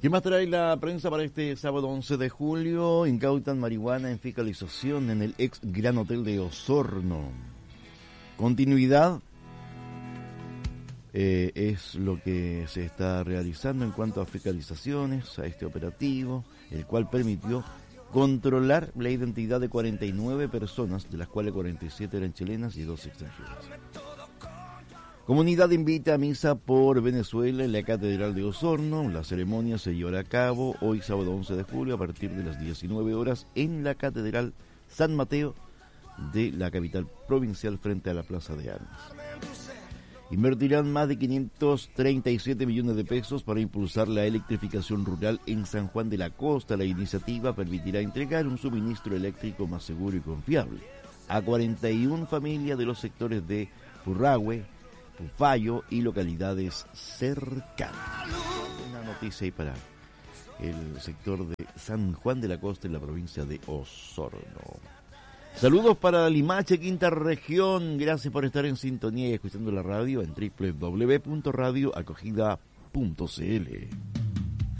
¿Qué más trae la prensa para este sábado 11 de julio? Incautan marihuana en fiscalización en el ex Gran Hotel de Osorno. Continuidad es lo que se está realizando en cuanto a fiscalizaciones a este operativo, el cual permitió controlar la identidad de 49 personas, de las cuales 47 eran chilenas y 2 extranjeras. Comunidad invita a misa por Venezuela en la Catedral de Osorno. La ceremonia se llevará a cabo hoy sábado 11 de julio a partir de las 19 horas en la Catedral San Mateo de la capital provincial frente a la Plaza de Armas. Invertirán más de 537 millones de pesos para impulsar la electrificación rural en San Juan de la Costa. La iniciativa permitirá entregar un suministro eléctrico más seguro y confiable a 41 familias de los sectores de Purrahue, Pufayo y localidades cercanas. Una noticia ahí para el sector de San Juan de la Costa en la provincia de Osorno. Saludos para Limache, quinta región. Gracias por estar en sintonía y escuchando la radio en www.radioacogida.cl.